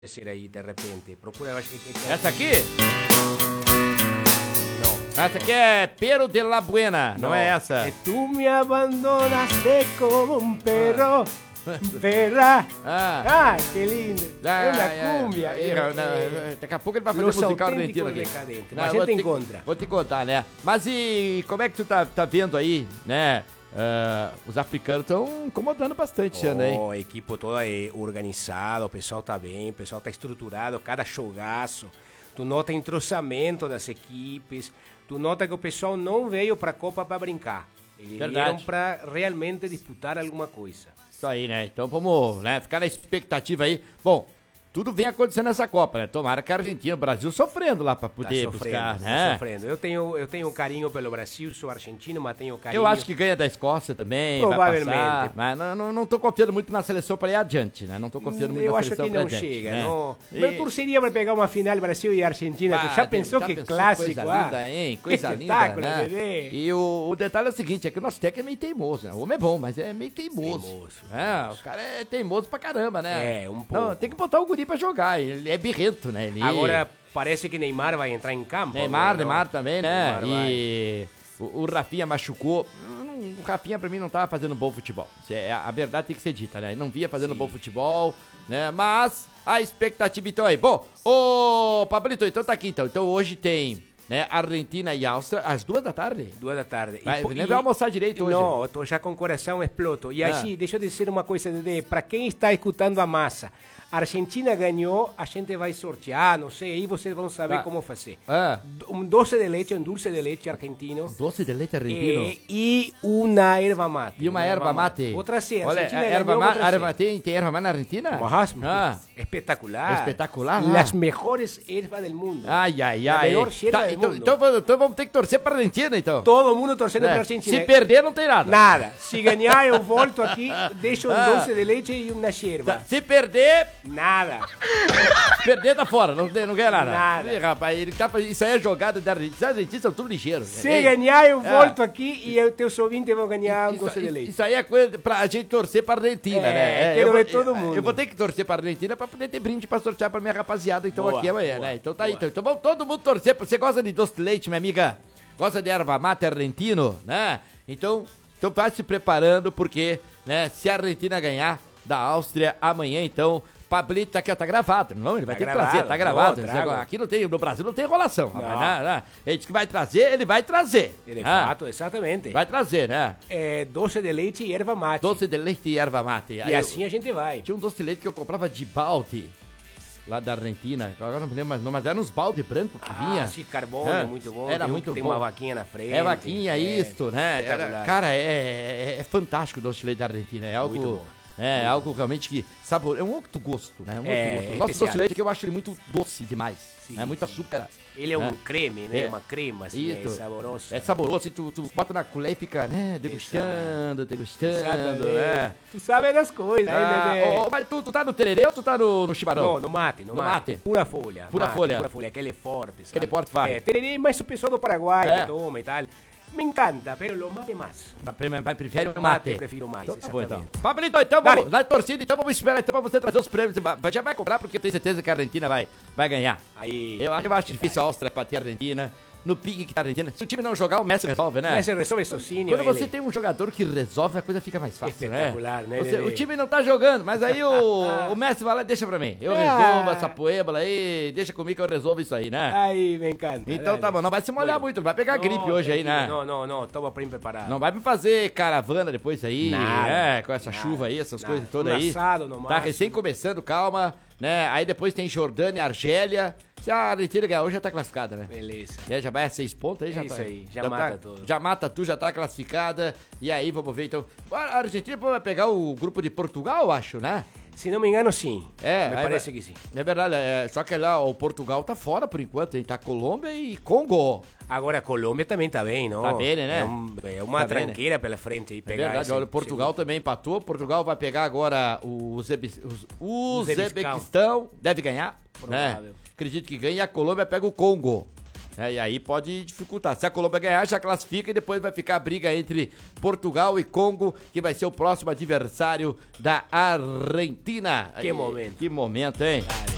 Aí, de repente. Procura, eu acho que... Essa aqui? Não. Essa aqui é Pero de la Buena, não é essa? E tu me abandonaste como um perro, perra. Ah, que lindo. É uma cúmbia. Daqui a pouco ele vai fazer musical argentino aqui. Mas a gente encontra. Vou te contar, né? Mas e como é que tu tá vendo aí, né? Os africanos estão incomodando bastante esse ano aí. A equipe toda é organizada, o pessoal tá bem, o pessoal tá estruturado, cada jogaço. Tu nota entrosamento das equipes, tu nota que o pessoal não veio pra Copa pra brincar. Eles vieram pra realmente disputar alguma coisa. Isso aí, né? Então vamos, né, ficar na expectativa aí. Bom, tudo vem acontecendo nessa Copa, né? Tomara que a Argentina, o Brasil sofrendo lá pra poder buscar, né? Tá sofrendo. Eu tenho carinho pelo Brasil, sou argentino, mas tenho carinho. Eu acho que ganha da Escócia também, provavelmente. Vai passar, mas não tô confiando muito na seleção para ir adiante, né? Não tô confiando muito na seleção para adiante. Eu acho que não chega, né? não. Eu torceria para pegar uma final Brasil e Argentina. Tu já pensou que clássico? Coisa linda, hein? Coisa linda, né? Bebê. E o detalhe é o seguinte, é que o nosso técnico é meio teimoso, né? O homem é bom, mas é meio teimoso. O cara é teimoso pra caramba, né? Um pouco. Não, tem que botar o guri pra jogar, ele é birrento, né? Agora, parece que Neymar vai entrar em campo. Neymar também, né? E o Rafinha machucou. O Rafinha, pra mim, não tava fazendo bom futebol. A verdade tem que ser dita, né? Ele não via fazendo bom futebol, né? Mas a expectativa, então, aí. Bom, ô, Pablito, então tá aqui, então. Então hoje tem, né, Argentina e Áustria, às 2h. 2h. Vai almoçar direito hoje. Não, eu tô já com o coração exploto. E assim, deixa eu dizer uma coisa, Dedê. Pra quem está escutando a massa, a Argentina ganhou, a gente vai sortear, não sei, aí vocês vão saber como fazer. Um doce de leite, um dulce de leite argentino. Doce de leite argentino? E uma erva mate. E uma erva mate. Vou trazer. Olha, tem erva mate na Argentina? Espetacular. Espetacular? As melhores ervas do mundo. Ai. A melhor erva do mundo. Então vamos ter que torcer para a Argentina, então. Todo mundo torcendo para a Argentina. Se perder, não tem nada. Nada. Se ganhar, eu volto aqui, deixo um doce de leite e uma erva. Se perder... Nada. Perder tá fora, não ganha nada. Nada. Ih, rapaz, isso aí é jogada da Argentina. Os argentinos são tudo ligeiros. Se ganhar, eu volto aqui e os teus ouvintes vão ganhar um doce de leite. Isso aí é coisa pra gente torcer pra Argentina, né? Quero ver todo mundo. Eu vou ter que torcer pra Argentina pra poder ter brinde pra sortear pra minha rapaziada, então, aqui amanhã, né? Então tá aí, então vamos todo mundo torcer. Você gosta de doce de leite, minha amiga? Gosta de erva mate argentino, né? Então vai se preparando, porque, né, se a Argentina ganhar da Áustria amanhã, então... Pablito aqui, tá gravado. Não, ele vai ter que trazer, tá gravado. Aqui não tem, no Brasil não tem enrolação. Ele disse que vai trazer, ele vai trazer. De fato, exatamente. Vai trazer, né? Doce de leite e erva mate. Doce de leite e erva mate. E assim a gente vai. Tinha um doce de leite que eu comprava de balde, lá da Argentina. Agora não me lembro mais, mas era uns balde branco que vinha. Sim, carbono, muito bom. Era muito bom. Tem uma vaquinha na frente. É vaquinha, isso, né? Cara, é fantástico o doce de leite da Argentina. É algo... Muito bom. É algo realmente que sabor, é um outro gosto, né? Nosso doce de leite que eu acho ele muito doce demais, né? Muito açúcar. Ele é um creme, né? Uma crema, assim, é saboroso. É saboroso, assim, tu bota na colher e fica, né, degustando, né? Tu sabe das coisas, né, Dedê? Mas tu tá no tererê ou tu tá no chimarrão? Não, no mate. Pura folha. Pura folha, aquele forte, sabe? Aquele forte vai. Tererê, mas o pessoal do Paraguai que toma e tal. Me encanta, pero lo mate mais. Prefere o mate? Prefiro mais, então, tá bom, então. Pablito, então vamos, na torcida, então vamos esperar então pra você trazer os prêmios. Já vai comprar, porque eu tenho certeza que a Argentina vai ganhar. Aí. Eu acho difícil a Áustria bater a Argentina. No pique que tá a Argentina. Se o time não jogar, o Messi resolve, né? O Messi resolve sozinho. Quando você tem um jogador que resolve, a coisa fica mais fácil, espetacular, né? O time não tá jogando, mas aí o Messi vai lá e deixa pra mim. Eu resolvo essa poema aí, deixa comigo que eu resolvo isso aí, né? Aí, me encanta. Então tá bom, não vai se molhar muito, não vai pegar gripe hoje aí, né? Não, tava bem preparado. Não vai me fazer caravana depois aí, nada, com essa chuva aí, essas coisas todas aí. Assado, no tá recém começando, calma, né? Aí depois tem Jordânia, Argélia. Se a Argentina ganhar hoje, já tá classificada, né? Beleza. Já vai a 6 pontos aí, já isso tá. Aí, já mata tudo. Já mata tu, já tá classificada. E aí, vamos ver então. A Argentina vai pegar o grupo de Portugal, eu acho, né? Se não me engano, sim. Me parece que sim. É verdade, só que lá o Portugal tá fora por enquanto, hein? Tá Colômbia e Congo. Agora a Colômbia também tá bem, não? Tá bem, né? É uma tranqueira pela frente aí pegar. É verdade, olha, o Portugal também empatou. Portugal vai pegar agora o Uzbequistão, deve ganhar, provável, né? Acredito que ganha e a Colômbia pega o Congo. E aí pode dificultar. Se a Colômbia ganhar, já classifica e depois vai ficar a briga entre Portugal e Congo, que vai ser o próximo adversário da Argentina. Que momento. Que momento, hein?